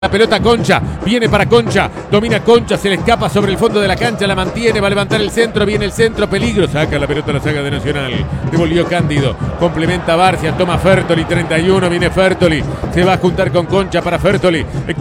La pelota Concha, viene para Concha, domina Concha, se le escapa sobre el fondo de la cancha, la mantiene, va a levantar el centro, viene el centro, peligro, saca la pelota, la saga de Nacional, devolvió Cándido, complementa Barcia, toma Fertoli, 31, viene Fertoli, se va a juntar con Concha para Fertoli.